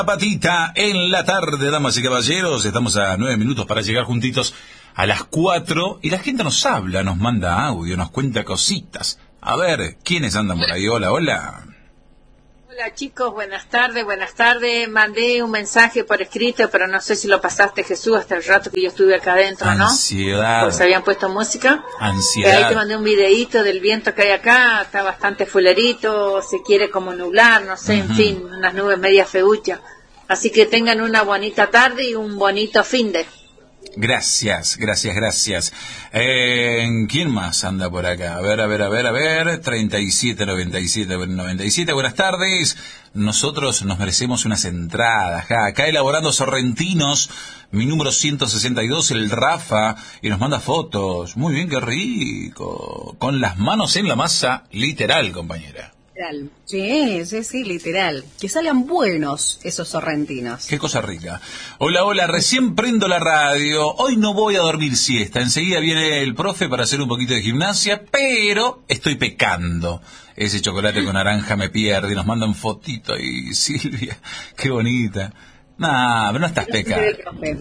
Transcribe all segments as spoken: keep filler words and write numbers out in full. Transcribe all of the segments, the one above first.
Patita en la tarde, damas y caballeros. Estamos a nueve minutos para llegar juntitos a las cuatro. Y la gente nos habla, nos manda audio, nos cuenta cositas. A ver, ¿quiénes andan por ahí? Hola, hola. Hola chicos, buenas tardes, buenas tardes. Mandé un mensaje por escrito, pero no sé si lo pasaste, Jesús, hasta el rato que yo estuve acá adentro, ¿no? Ansiedad. Porque se habían puesto música. Ansiedad. Y ahí te mandé un videíto del viento que hay acá, está bastante fulerito, se quiere como nublar, no sé, uh-huh. En fin, unas nubes medias feuchas. Así que tengan una bonita tarde y un bonito fin de... Gracias, gracias, gracias. Eh, ¿Quién más anda por acá? A ver, a ver, a ver, a ver. treinta y siete, noventa y siete, noventa y siete. Buenas tardes. Nosotros nos merecemos unas entradas. Acá, acá elaborando sorrentinos. Mi número ciento sesenta y dos, el Rafa. Y nos manda fotos. Muy bien, qué rico. Con las manos en la masa, literal, compañera. Sí, sí, sí, literal. Que salgan buenos esos sorrentinos. Qué cosa rica. Hola, hola, recién prendo la radio. Hoy no voy a dormir siesta. Enseguida viene el profe para hacer un poquito de gimnasia, pero estoy pecando. Ese chocolate con naranja me pierde. Y nos mandan fotito ahí, Silvia. Qué bonita. Nah, pero no estás pecando.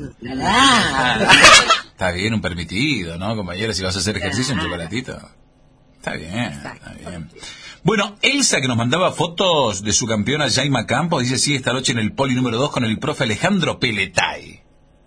Está bien, un permitido, ¿no, compañera? Si vas a hacer ejercicio, un chocolatito. Está bien, está bien. Bueno, Elsa, que nos mandaba fotos de su campeona Jaima Campos, dice, sí, esta noche en el poli número dos con el profe Alejandro Peletay.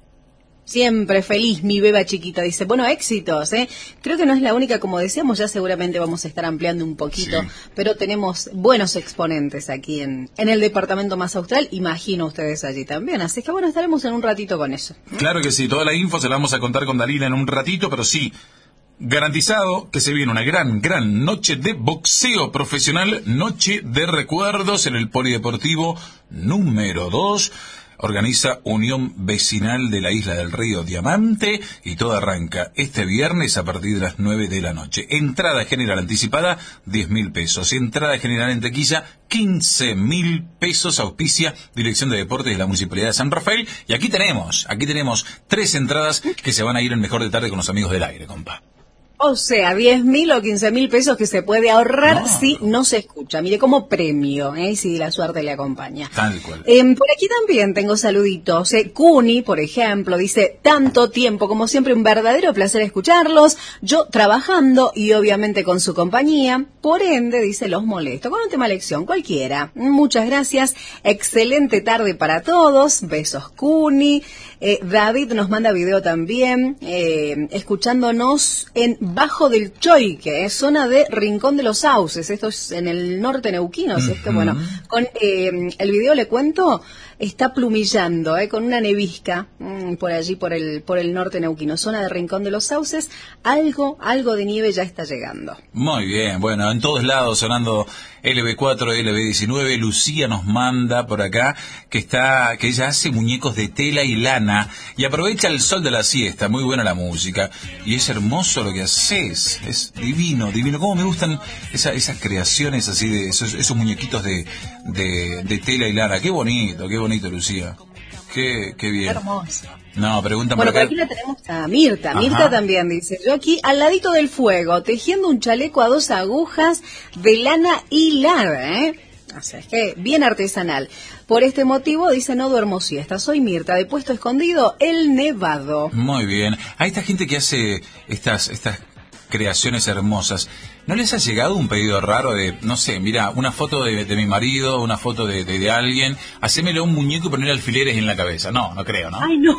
Siempre feliz, mi beba chiquita. Dice, bueno, éxitos, ¿eh? Creo que no es la única, como decíamos, ya seguramente vamos a estar ampliando un poquito, sí. Pero tenemos buenos exponentes aquí en, en el departamento más austral, imagino ustedes allí también. Así que, bueno, estaremos en un ratito con eso, ¿eh? Claro que sí, toda la info se la vamos a contar con Dalila en un ratito, pero sí... Garantizado que se viene una gran, gran noche de boxeo profesional, noche de recuerdos en el Polideportivo número dos. Organiza Unión Vecinal de la Isla del Río Diamante y todo arranca este viernes a partir de las nueve de la noche. Entrada general anticipada, diez mil pesos. Entrada general en taquilla, quince mil pesos. Auspicia Dirección de Deportes de la Municipalidad de San Rafael. Y aquí tenemos, aquí tenemos tres entradas que se van a ir en Mejor de Tarde con los amigos del aire, compa. O sea, diez mil o quince mil pesos que se puede ahorrar no. si no se escucha. Mire, como premio, ¿eh? Si la suerte le acompaña. Tal cual. Eh, por aquí también tengo saluditos. Eh, Cuni, por ejemplo, dice, tanto tiempo, como siempre, un verdadero placer escucharlos. Yo trabajando y obviamente con su compañía. Por ende, dice, los molesto. Con un tema lección, cualquiera. Muchas gracias. Excelente tarde para todos. Besos, Cuni. Eh, David nos manda video también, eh, escuchándonos en Bajo del Choique, es zona de Rincón de los Sauces, esto es en el norte neuquino, uh-huh. Esto, bueno, con eh, el video le cuento, está plumillando, eh, con una nevisca mmm, por allí, por el por el norte neuquino, zona de Rincón de los Sauces, algo, algo de nieve ya está llegando. Muy bien, bueno, en todos lados sonando L B cuatro, L B diecinueve, Lucía nos manda por acá que está, que ella hace muñecos de tela y lana y aprovecha el sol de la siesta, muy buena la música y es hermoso lo que haces, es divino, divino, cómo me gustan esa, esas creaciones así de esos, esos muñequitos de, de, de tela y lana, qué bonito, qué bonito Lucía, qué, qué bien. Hermoso. No, pregúntame. Bueno, por aquí la tenemos a Mirta. Ajá. Mirta también dice, yo aquí al ladito del fuego, tejiendo un chaleco a dos agujas de lana hilar, ¿eh? O sea, es que bien artesanal. Por este motivo, dice, no duermo siesta. Soy Mirta, de Puesto Escondido, El Nevado. Muy bien. Hay esta gente que hace estas estas creaciones hermosas. ¿No les ha llegado un pedido raro de, no sé, mira, una foto de, de mi marido, una foto de, de, de alguien, hacémelo un muñeco y ponerle alfileres en la cabeza? No, no creo, ¿no? Ay, no.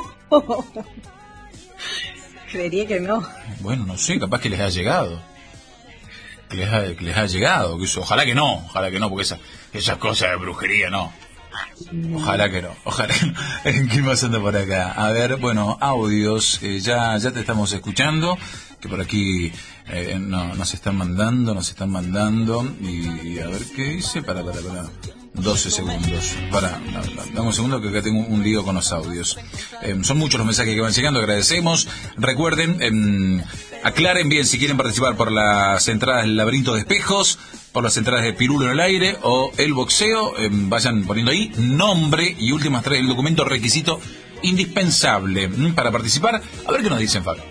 Creería que no. Bueno, no sé, capaz que les ha llegado. Que les ha, que les ha llegado. Que eso, ojalá que no, ojalá que no, porque esa, esas cosas de brujería no. Ojalá que no, ojalá que no. ¿Qué más anda por acá? A ver, bueno, audios, eh, ya, ya te estamos escuchando, que por aquí eh, no, nos están mandando, nos están mandando, y, y a ver qué dice, para, para, para, doce segundos, para, dame un segundo que acá tengo un lío con los audios. Eh, son muchos los mensajes que van llegando, agradecemos, recuerden, eh, aclaren bien si quieren participar por las entradas del Laberinto de Espejos, por las entradas de Pirulo en el aire o el boxeo, eh, vayan poniendo ahí nombre y últimas tres del documento, requisito indispensable para participar. A ver qué nos dicen, Fabio.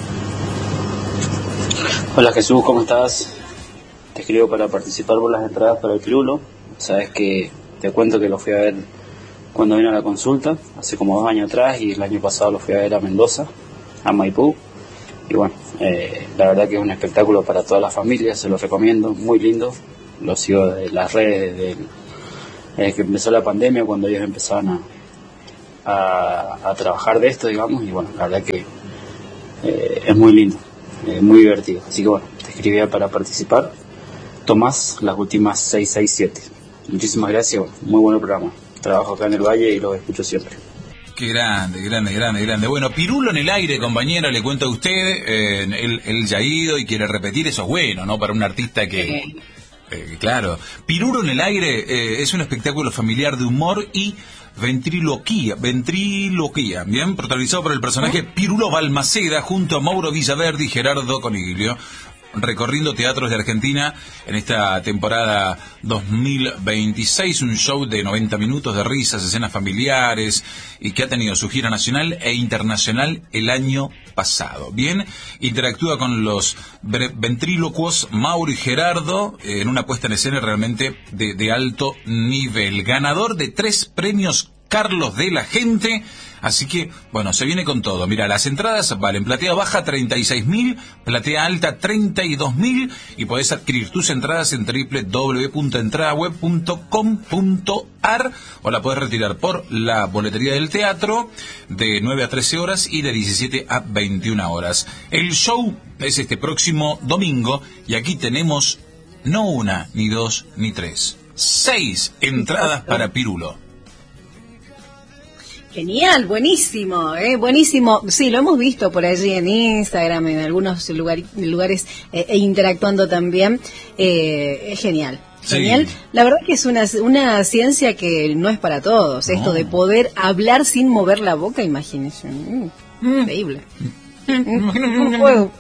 Hola Jesús, ¿cómo estás? Te escribo para participar por las entradas para el Pirulo. Sabes que te cuento que lo fui a ver cuando vine a la consulta, hace como dos años atrás, y el año pasado lo fui a ver a Mendoza, a Maipú. Y bueno, eh, la verdad que es un espectáculo para toda la familia, se lo recomiendo, muy lindo. Lo sigo de las redes desde, desde que empezó la pandemia, cuando ellos empezaban a, a, a trabajar de esto, digamos, y bueno, la verdad que eh, es muy lindo, eh, muy divertido. Así que bueno, te escribía para participar. Tomás, las últimas seis seis siete. Muchísimas gracias, bueno, muy buen programa. Trabajo acá en el Valle y lo escucho siempre. Qué grande, grande, grande, grande. Bueno, Pirulo en el aire, compañera, le cuento a usted, eh, él, él ya ha ido y quiere repetir, eso es bueno, ¿no? Para un artista que... Eh, claro. Pirulo en el aire eh, es un espectáculo familiar de humor y ventriloquía, ventriloquía, bien, protagonizado por el personaje Pirulo Balmaceda junto a Mauro Villaverdi y Gerardo Coniglio, recorriendo teatros de Argentina en esta temporada dos mil veintiséis, un show de noventa minutos de risas, escenas familiares, y que ha tenido su gira nacional e internacional el año pasado. Bien, interactúa con los ventrílocuos Mauro y Gerardo eh, en una puesta en escena realmente de, de alto nivel. Ganador de tres premios Carlos de la Gente. Así que, bueno, se viene con todo. Mira, las entradas valen platea baja treinta y seis mil, platea alta treinta y dos mil, y podés adquirir tus entradas en doble u doble u doble u punto entradaweb punto com punto ar, o la podés retirar por la boletería del teatro de nueve a trece horas y de diecisiete a veintiuna horas. El show es este próximo domingo y aquí tenemos no una, ni dos, ni tres, seis entradas para Pirulo. Genial, buenísimo, eh, buenísimo. Sí, lo hemos visto por allí en Instagram, en algunos lugar, lugares, eh, e interactuando también. Eh, es genial, sí. Genial. La verdad que es una, una ciencia que no es para todos. No. Esto de poder hablar sin mover la boca, imagínense. Mm, mm. Increíble. No puedo.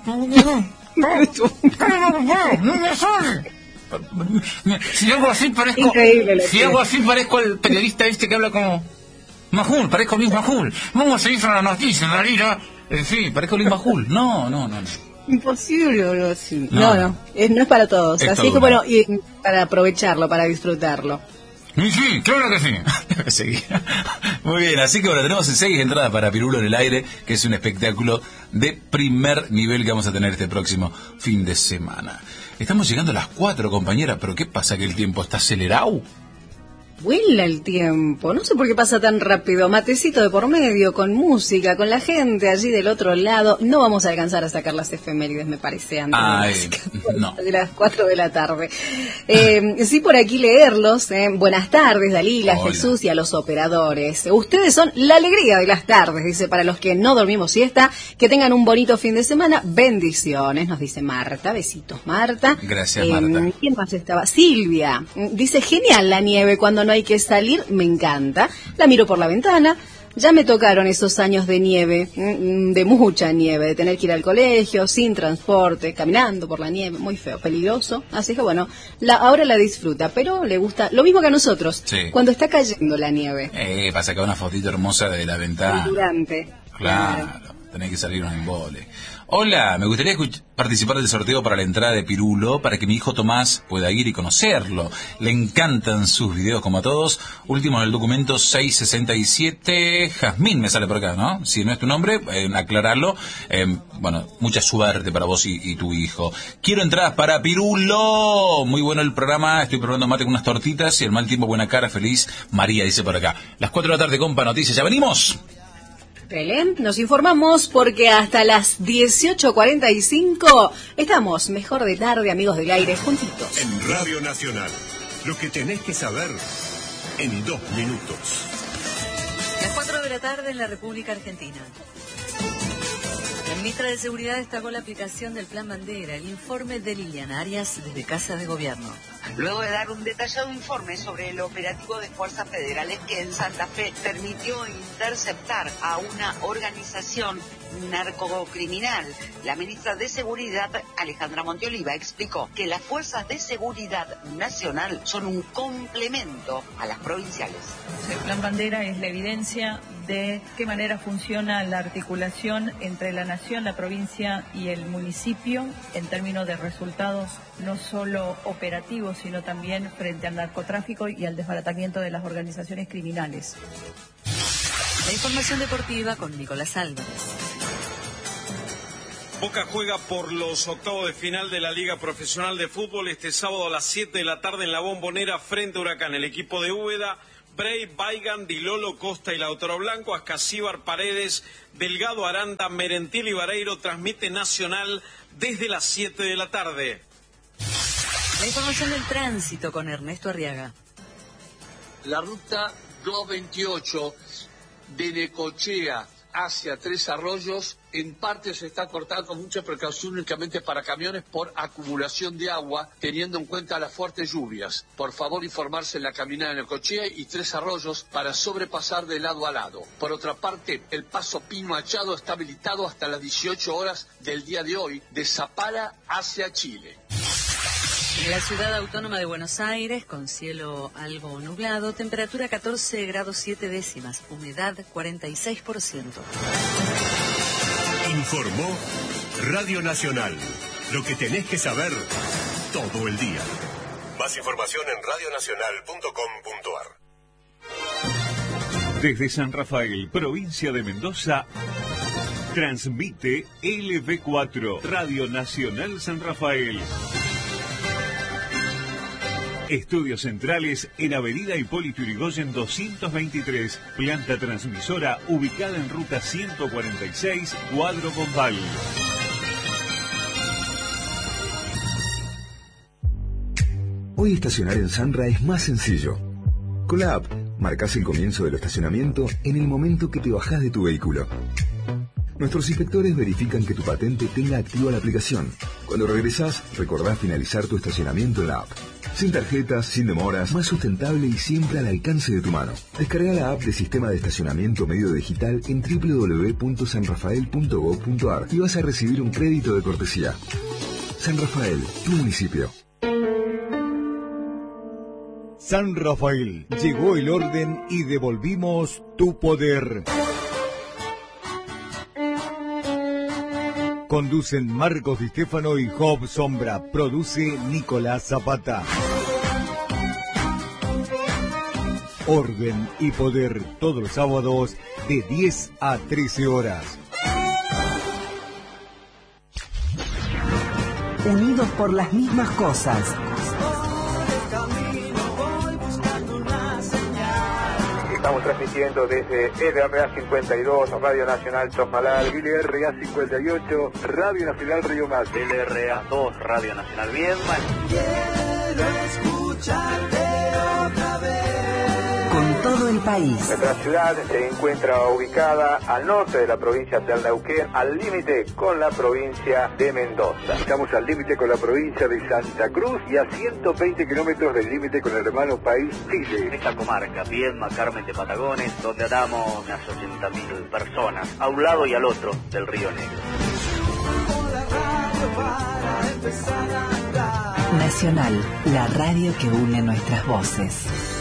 Si hago así parezco, Increíble, si hago así parezco el periodista este que habla como Majul, parezco Luis Majul. Vamos a seguir a la noticia, en realidad. Eh, sí, parezco Luis Majul. No, no, no, no. Imposible, bro, así. No, no, no es, no es para todos. Es así que bueno, y para aprovecharlo, para disfrutarlo. Sí, sí, claro que sí. Muy bien, así que bueno, tenemos seis entradas para Pirulo en el aire, que es un espectáculo de primer nivel que vamos a tener este próximo fin de semana. Estamos llegando a las cuatro, compañera, pero ¿qué pasa que el tiempo está acelerado? Vuela el tiempo, no sé por qué pasa tan rápido. Matecito de por medio, con música, con la gente allí del otro lado. No vamos a alcanzar a sacar las efemérides, me parece, antes Ay, de, las no. de las cuatro de la tarde. Eh, sí, por aquí leerlos. Eh. Buenas tardes, Dalila, Hola. Jesús y a los operadores. Ustedes son la alegría de las tardes, dice, para los que no dormimos siesta. Que tengan un bonito fin de semana. Bendiciones, nos dice Marta. Besitos, Marta. Gracias, eh, Marta. ¿Quién más estaba? Silvia. Dice, genial la nieve cuando no hay que salir, me encanta. La miro por la ventana. Ya me tocaron esos años de nieve, de mucha nieve, de tener que ir al colegio sin transporte, caminando por la nieve, muy feo, peligroso. Así que bueno, la, ahora la disfruta, pero le gusta lo mismo que a nosotros, sí. Cuando está cayendo la nieve. Eh, para sacar una fotito hermosa de la ventana. Durante. Claro, claro. Tenés que salir un embole. Hola, me gustaría participar del sorteo para la entrada de Pirulo, para que mi hijo Tomás pueda ir y conocerlo. Le encantan sus videos como a todos. Último en el documento seiscientos sesenta y siete. Jazmín me sale por acá, ¿no? Si no es tu nombre, eh, aclararlo. Eh, bueno, mucha suerte para vos y, y tu hijo. Quiero entradas para Pirulo. Muy bueno el programa. Estoy probando mate con unas tortitas y el mal tiempo, buena cara, feliz. María dice por acá. Las cuatro de la tarde, compa, noticias. ¿Ya venimos? Nos informamos porque hasta las dieciocho cuarenta y cinco estamos mejor de tarde, amigos del aire, juntitos. En Radio Nacional, lo que tenés que saber en dos minutos. Las cuatro de la tarde en la República Argentina. La ministra de Seguridad destacó la aplicación del Plan Bandera, el informe de Liliana Arias desde Casa de Gobierno. Luego de dar un detallado informe sobre el operativo de fuerzas federales que en Santa Fe permitió interceptar a una organización narcocriminal. La ministra de Seguridad, Alejandra Monteoliva, explicó que las fuerzas de seguridad nacional son un complemento a las provinciales. El Plan Bandera es la evidencia de qué manera funciona la articulación entre la nación, la provincia y el municipio en términos de resultados no solo operativos, sino también frente al narcotráfico y al desbaratamiento de las organizaciones criminales. La información deportiva con Nicolás Álvarez. Boca juega por los octavos de final de la Liga Profesional de Fútbol este sábado a las siete de la tarde en la Bombonera frente a Huracán. El equipo de Úbeda, Bray, Baigan, Dilolo, Costa y Lautaro Blanco, Ascasíbar, Paredes, Delgado, Aranda, Merentiel y Vareiro transmite Nacional desde las siete de la tarde. La información del tránsito con Ernesto Arriaga. La ruta doscientos veintiocho de Necochea hacia Tres Arroyos, en parte se está cortando con mucha precaución únicamente para camiones por acumulación de agua, teniendo en cuenta las fuertes lluvias. Por favor, informarse en la caminada de Necochea y Tres Arroyos para sobrepasar de lado a lado. Por otra parte, el paso Pino Machado está habilitado hasta las dieciocho horas del día de hoy, de Zapala hacia Chile. En la ciudad autónoma de Buenos Aires, con cielo algo nublado, temperatura catorce grados siete décimas, humedad cuarenta y seis por ciento. Informó Radio Nacional. Lo que tenés que saber todo el día. Más información en radio nacional punto com punto a r. Desde San Rafael, provincia de Mendoza, transmite L V cuatro, Radio Nacional San Rafael. Estudios centrales en Avenida Hipólito Yrigoyen doscientos veintitrés, planta transmisora ubicada en ruta ciento cuarenta y seis, Cuadro Bombal. Hoy estacionar en Sanra es más sencillo. Con la app, marcás el comienzo del estacionamiento en el momento que te bajás de tu vehículo. Nuestros inspectores verifican que tu patente tenga activa la aplicación. Cuando regresás, recordá finalizar tu estacionamiento en la app. Sin tarjetas, sin demoras, más sustentable y siempre al alcance de tu mano. Descarga la app de Sistema de Estacionamiento Medio Digital en doble u doble u doble u punto san rafael punto gob punto a r y vas a recibir un crédito de cortesía. San Rafael, tu municipio. San Rafael, llegó el orden y devolvimos tu poder. Conducen Marcos Di Stefano y Job Sombra. Produce Nicolás Zapata. Orden y poder todos los sábados de diez a trece horas. Unidos por las mismas cosas. Estamos transmitiendo desde L R A cincuenta y dos, Radio Nacional Chosmalal, L R A cincuenta y ocho, Radio Nacional Río Macho, L R A dos, Radio Nacional Viedma. Quiero escucharte otra vez. Con todo el país. Nuestra ciudad se encuentra ubicada al norte de la provincia de Neuquén, al límite con la provincia de Mendoza. Estamos al límite con la provincia de Santa Cruz y a ciento veinte kilómetros del límite con el hermano país Chile. En esta comarca, Viedma, Carmen de Patagones, donde andamos unas ochenta mil personas, a un lado y al otro del Río Negro. Nacional, la radio que une nuestras voces.